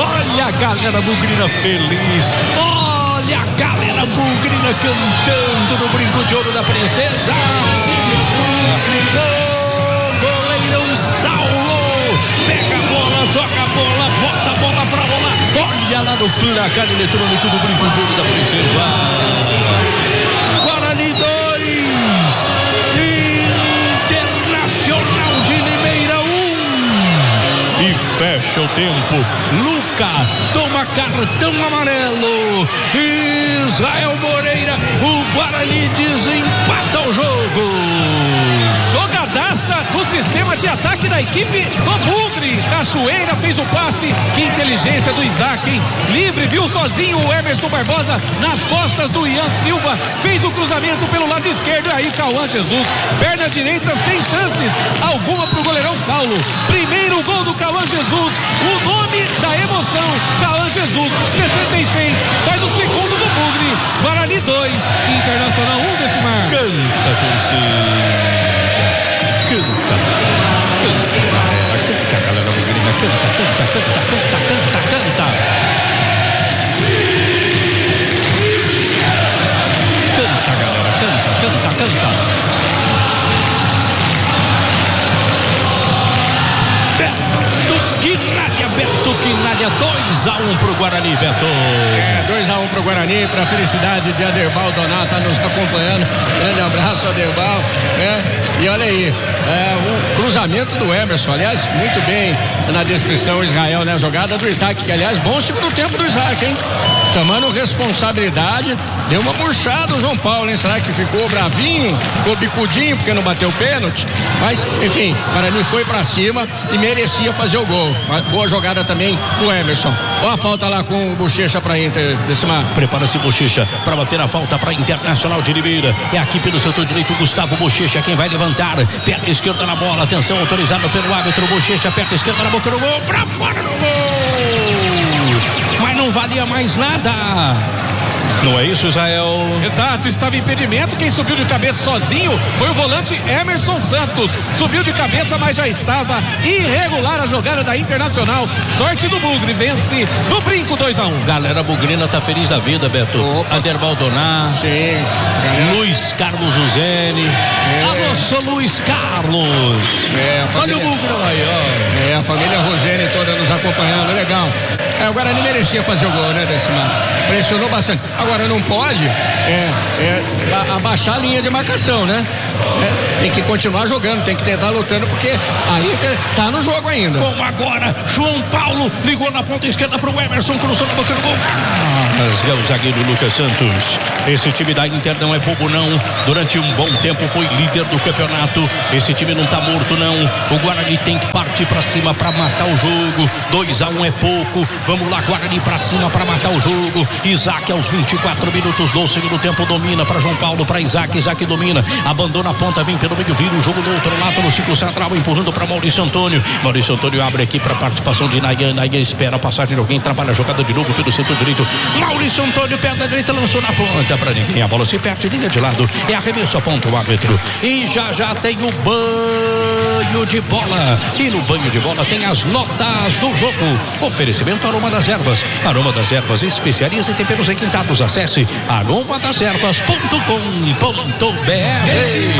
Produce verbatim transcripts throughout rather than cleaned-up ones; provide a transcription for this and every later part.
Olha a galera bugrina feliz. Olha a galera bugrina cantando no brinco de ouro da princesa. O goleirão Saulo pega a bola, joga a bola, bota a bola pra rolar. Olha lá no placar eletrônico do brinco de ouro da princesa. Guarani dois, Internacional de Limeira um. E fecha o tempo. Luca toma cartão amarelo. Israel Moreira, o Guarani desempata o jogo. Jogadaça do sistema de ataque da equipe do Bugre. Cachoeira fez o passe. Que inteligência do Isaac, hein? Livre, viu sozinho o Emerson Barbosa nas costas do Ian Silva. Fez o cruzamento pelo lado esquerdo. E aí Cauã Jesus, perna direita, sem chances alguma pro goleirão Saulo. Primeiro gol do Cauã Jesus. O nome da emoção, Cauã Jesus, sessenta e seis. Faz o segundo do Bugre. Guarani dois, Internacional um, Decimar. Canta, torcida. Canta, canta, galera, canta, galera bugrina, canta, canta, canta, canta, canta, canta. Canta, galera, canta, canta, canta. Beto Quinalha, Beto Quinalha, dois a um pro Guarani, Beto. É, dois a um pro Guarani, pra felicidade de Aderbal Donato, tá nos acompanhando. Grande abraço, Aderbal. É, e olha aí, é, o cruzamento do Emerson, aliás, muito bem na descrição, Israel, né? A jogada do Isaac, que aliás, bom segundo tempo do Isaac, hein? Chamando responsabilidade, deu uma murchada o João Paulo, hein? Será que ficou bravinho, ficou bicudinho porque não bateu pênalti? Mas, enfim, o Guarani foi pra cima e merecia fazer o gol. Uma boa jogada também do Emerson. Olha a falta lá com o Bochecha pra Inter, Decimar. Prepara-se Bochecha para bater a falta para Internacional de Limeira. É aqui pelo setor direito, Gustavo Bochecha, quem vai levantar. Perna esquerda na bola, atenção, autorizada pelo árbitro. Bochecha, perna esquerda na boca do gol, pra fora do gol. Mas não valia mais nada. Não é isso, Israel? Exato, estava impedimento. Quem subiu de cabeça sozinho foi o volante Emerson Santos. Subiu de cabeça, mas já estava irregular a jogada da Internacional. Sorte do Bugre, vence no brinco dois a um. Galera bugrina tá feliz da vida, Beto. Aderbal Doná. Sim. Luiz Carlos Uzene. É. Alô, sou Luiz Carlos. É, a família... Olha o Bugre aí, ó. É, a família Rosene toda nos acompanhando, legal. É, o Guarani merecia fazer o gol, né, Decimar? Pressionou bastante. Agora não pode é, é, abaixar a linha de marcação, né? É, tem que continuar jogando, tem que tentar lutando, porque aí tá no jogo ainda. Bom, agora João Paulo ligou na ponta esquerda pro Emerson, cruzou na boca do gol. Ah, é o zagueiro Lucas Santos. Esse time da Inter não é bobo, não. Durante um bom tempo foi líder do campeonato. Esse time não tá morto, não. O Guarani tem que partir pra cima pra matar o jogo. dois a um é pouco. Vamos lá, Guarani pra cima pra matar o jogo. Isaac aos vinte e quatro minutos do segundo tempo domina pra João Paulo, pra Isaac. Isaac domina, abandona a ponta, vem pelo meio, vira o jogo do outro lado no ciclo central, empurrando pra Maurício Antônio. Maurício Antônio abre aqui pra participação de Nayan. Nayan espera a passagem de alguém, trabalha a jogada de novo pelo setor direito. Maurício Antônio, perna direita, lançou na ponta pra ninguém. A bola se perde, linha de lado. É arremesso, aponta o árbitro. E já já tem o banho de bola. E no banho de bola tem as notas do jogo. Oferecimento Aroma das Ervas. Aroma das Ervas, especializa em temperos requintados. Acesse aroma das ervas ponto com ponto b r.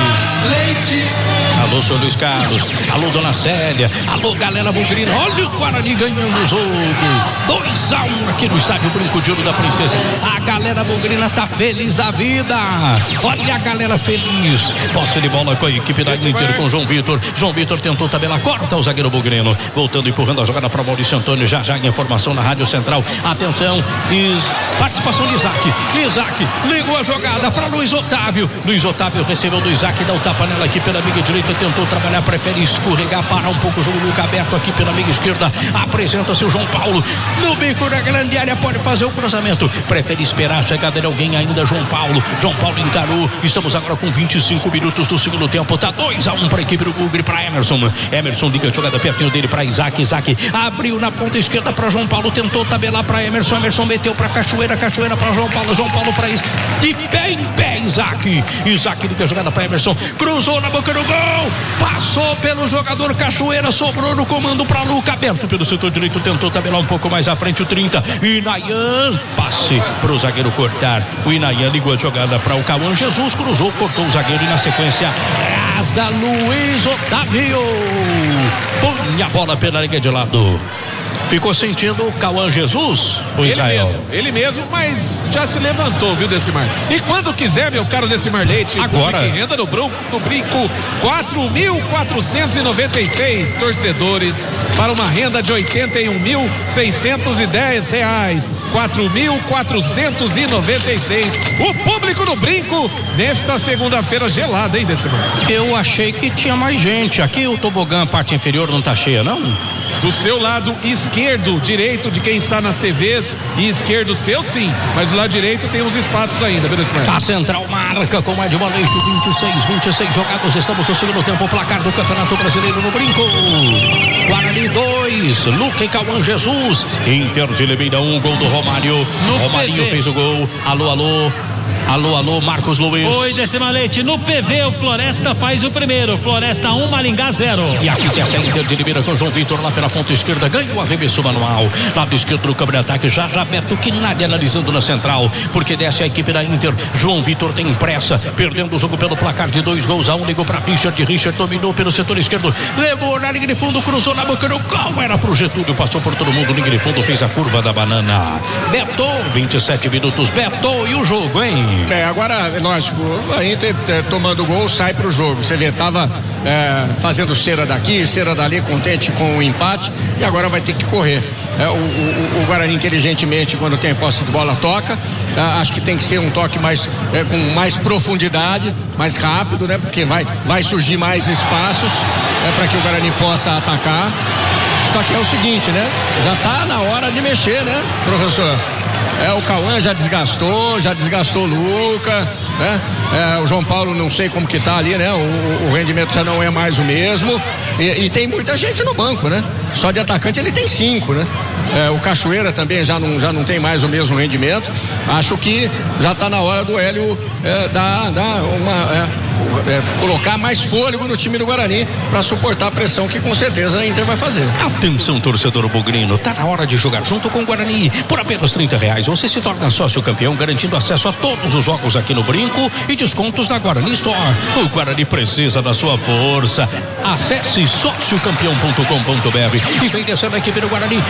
Leite. Alô, senhor Luiz Carlos. Alô, dona Célia. Alô, galera bugrina. Olha o Guarani ganhando o jogo. dois a um aqui no estádio Brinco de Ouro da Princesa. A galera bugrina tá feliz da vida. Olha a galera feliz. Posse de bola com a equipe da Inter com João Vitor. João Vitor tentou tabelar, corta o zagueiro bugrino. Voltando, empurrando a jogada para Maurício Antônio. Já já em informação na Rádio Central. Atenção. Is... Participação de Isaac. Isaac ligou a jogada para Luiz Otávio. Luiz Otávio recebeu do Isaac, dá o tapa nela aqui pela amiga direita. Tentou trabalhar, prefere escorregar, parar um pouco o jogo. Luca aberto aqui pela amiga esquerda. Apresenta-se o João Paulo. No bico da grande área, pode fazer o cruzamento. Prefere esperar a chegada de alguém ainda. João Paulo. João Paulo encarou. Estamos agora com vinte e cinco minutos do segundo tempo. Tá dois a um para a equipe do Bugre, para Emerson. Emerson liga a jogada pertinho dele para Isaac. Isaac abriu na ponta esquerda para João Paulo. Tentou tabelar para Emerson. Emerson meteu para Cachoeira. Cachoeira para João Paulo. João Paulo para Isaac. De pé em pé, Isaac. Isaac liga a jogada para Emerson. Cruzou na boca do gol. passou pelo jogador Cachoeira, sobrou no comando para Luca, aberto pelo setor direito, tentou tabelar um pouco mais à frente o trinta, Inayan, passe para o zagueiro cortar, o Inayan ligou a jogada para o Cauã Jesus, cruzou, cortou o zagueiro e na sequência rasga Luiz Otávio, põe a bola pela linha de lado. Ficou sentindo o Cauã Jesus, o ele Israel? Mesmo, ele mesmo, mas já se levantou, viu, Decimar? E quando quiser, meu caro Decimar Leite, agora renda no, bro, no brinco, quatro mil quatrocentos e noventa e seis torcedores para uma renda de oitenta e um mil seiscentos e dez reais. quatro mil quatrocentos e noventa e seis. O público no brinco nesta segunda-feira gelada, hein, Decimar? Eu achei que tinha mais gente. Aqui o tobogã, a parte inferior, não tá cheia, não? Do seu lado esquerdo, direito de quem está nas T Vs e esquerdo seu, sim. Mas do lado direito tem uns espaços ainda, beleza? A central marca com Edmar Leite, vinte e seis, vinte e seis jogados. Estamos no segundo tempo. O placar do Campeonato Brasileiro no brinco. Guarani dois, Luca e Cauã Jesus. Inter de Limeira um, gol do Romário. No Romarinho P V. Fez o gol. Alô, alô. Alô, alô, Marcos Luiz. Oi, Decima Leite. No P V, o Floresta faz o primeiro. Floresta um, Maringá zero. E aqui tem a Inter de Limeira com João Vitor lá pela ponta esquerda. Ganha o arremesso manual. Lado esquerdo do câmbio de ataque. Já já Beto Quinalha analisando na central. Porque desce a equipe da Inter. João Vitor tem pressa. Perdendo o jogo pelo placar de dois gols a um. Ligou para Richard. Richard dominou pelo setor esquerdo. Levou na linha de fundo. Cruzou na boca do gol. Era pro Getúlio. Passou por todo mundo. Linha de fundo. Fez a curva da banana. Beto, vinte e sete minutos. Beto e o jogo, hein? É, agora, lógico, a Inter é, tomando gol, sai pro jogo. Você vê, tava é, fazendo cera daqui, cera dali, contente com o empate, e agora vai ter que correr. É, o, o, o Guarani, inteligentemente, quando tem posse de bola, toca. É, acho que tem que ser um toque mais, é, com mais profundidade, mais rápido, né? Porque vai, vai surgir mais espaços é, para que o Guarani possa atacar. Só que é o seguinte, né? Já tá na hora de mexer, né, professor? É, o Cauã já desgastou, já desgastou o Luca, né? É, o João Paulo não sei como que tá ali, né? O, o rendimento já não é mais o mesmo. E, e tem muita gente no banco, né? Só de atacante ele tem cinco, né? É, o Cachoeira também já não, já não tem mais o mesmo rendimento. Acho que já tá na hora do Hélio é, dar, dar uma, é, é, colocar mais fôlego no time do Guarani para suportar a pressão que com certeza a Inter vai fazer. Atenção, torcedor bugrino, tá na hora de jogar junto com o Guarani. Por apenas trinta reais você se torna sócio campeão, garantindo acesso a todos os jogos aqui no Brinco e descontos na Guarani Store. O Guarani precisa da sua força. Acesse sócio campeão ponto com ponto b r e vem descendo a equipe do Guarani.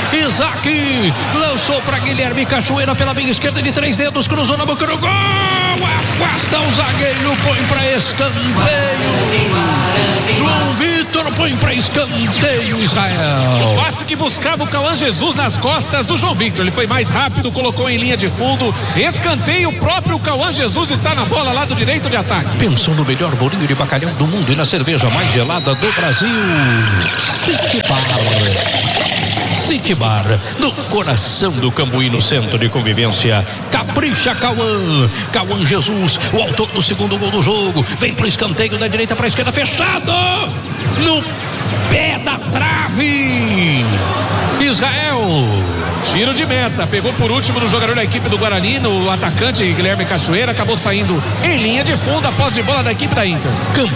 Isaac lançou para Guilherme Cachoeira pela meia esquerda de três dedos, cruzou na boca do gol, afasta o zagueiro, põe para escanteio. João Vitor põe para escanteio, Israel. O passe que buscava o Cauã Jesus nas costas do João Vitor. Ele foi mais rápido, colocou em linha de fundo. Escanteio, o próprio Cauã Jesus está na bola, lado direito de ataque. Pensou no melhor bolinho de bacalhau do mundo e na cerveja mais gelada do Brasil. City Bar. City Bar, no coração do Cambuí, no centro de convivência. Capricha Cauã. Cauã Jesus, o autor do segundo gol do jogo. Vem pro escanteio da direita para a esquerda, fechado. No pé da trave. Israel. Tiro de meta, pegou por último no jogador da equipe do Guarani, no atacante Guilherme Cachoeira, acabou saindo em linha de fundo após de bola da equipe da Inter. Campo